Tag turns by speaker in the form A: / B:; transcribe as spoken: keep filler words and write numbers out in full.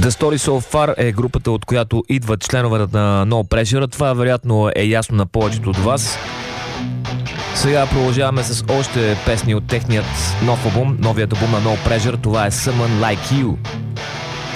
A: The Story So Far е групата, от която идват членовете на No Pressure. Това вероятно е ясно на повечето от вас. Сега продължаваме с още песни от техният нов албум, новият албум на No Pressure. Това е Someone Like You.